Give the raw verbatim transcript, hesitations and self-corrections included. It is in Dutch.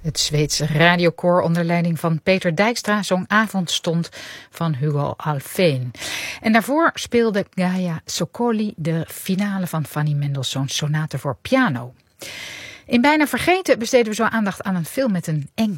Het Zweedse radiokoor onder leiding van Peter Dijkstra zong Avondstond van Hugo Alfvén. En daarvoor speelde Gaia Sokoli de finale van Fanny Mendelssohn's sonate voor piano. In Bijna Vergeten besteden we zo aandacht aan een film met een eng